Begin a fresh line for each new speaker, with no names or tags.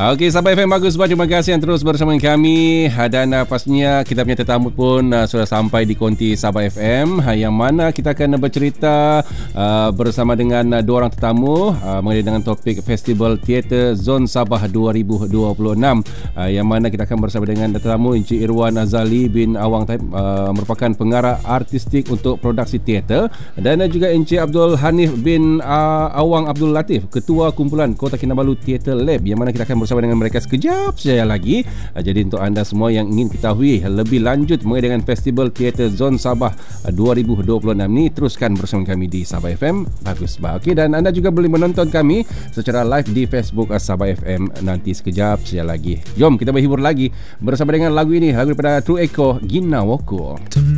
Okey, Sabah FM bagus buat. Terima kasih yang terus bersama kami. Dan pastinya kita punya tetamu pun sudah sampai di konti Sabah FM, yang mana kita akan bercerita bersama dengan dua orang tetamu mengenai dengan topik Festival Teater Zon Sabah 2026, yang mana kita akan bersama dengan tetamu Encik Irwan Azali bin Awang Taib, merupakan pengarah artistik untuk produksi teater, dan juga Encik Abdul Hanif bin Awang Abdul Latif, Ketua Kumpulan Kota Kinabalu Theatre Lab, yang mana kita akan bersama dengan mereka sekejap saja lagi. Jadi untuk anda semua yang ingin ketahui lebih lanjut mengenai dengan Festival Teater Zon Sabah 2026 ni, teruskan bersama kami di Sabah FM Bagus Bah. Okey, dan anda juga boleh menonton kami secara live di Facebook Sabah FM nanti sekejap saja lagi. Jom kita berhibur lagi bersama dengan lagu ini, lagu daripada True Echo, Gina Woko.